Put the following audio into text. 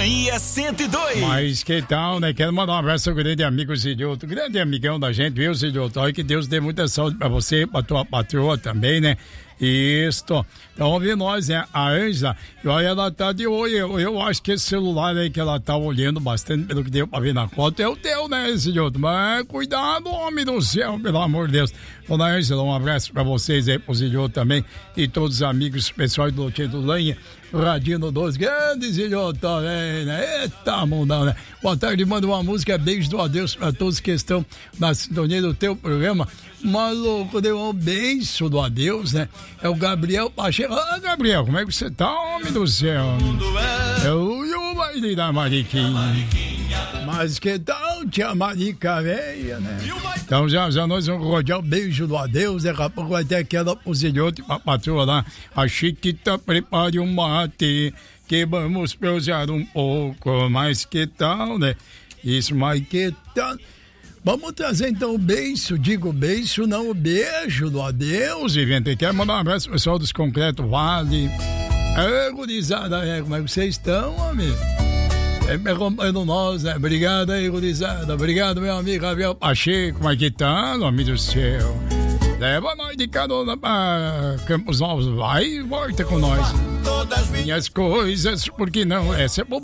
Mania 102. Mas que tal, né? Quero mandar um abraço ao grande amigo Zidioto, grande amigão da gente, viu, Zidioto? Olha, que Deus dê muita saúde pra você, pra tua patroa também, né? Isso. Então, ouve nós, né? A Ângela, olha, ela tá de olho. Eu acho que esse celular aí que ela tá olhando bastante, pelo que deu pra ver na foto, é o teu, né, Zidioto? Mas cuidado, homem do céu, pelo amor de Deus. Dona Ângela, um abraço pra vocês aí, pro Zidioto também, e todos os amigos pessoal do Loteiro do Lanha, Radino dos Grandes, Zidioto também, né? Eita, mundão, né? Boa tarde, manda uma música, beijo do adeus pra todos que estão na sintonia do teu programa. Maluco, deu um beijo do adeus, né? É o Gabriel Pacheco. Ah, Gabriel, como é que você tá, homem do céu? É o baile da Mariquinha. Mas que tal, tia Marica velha, né? Então já nós vamos rodear o beijo do adeus. Daqui a pouco vai ter aquela Zidioto e a patroa lá. A Chiquita, prepare um mate, que vamos prossear um pouco. Mas que tal, né? Isso, mas que tal? Vamos trazer então o beijo, digo beijo, não o beijo do adeus, gente. Quero mandar um abraço pro pessoal dos Concreto Vale. Gurizada, como é que vocês estão, amigo? Me acompanhando nós, né? Obrigado aí, gurizada. Obrigado, meu amigo Gabriel Pacheco. Como é que tá, nome do céu? Leva nós de carona pra Campos Novos. Vai e volta com nós. Minhas coisas, porque não? Essa é boa.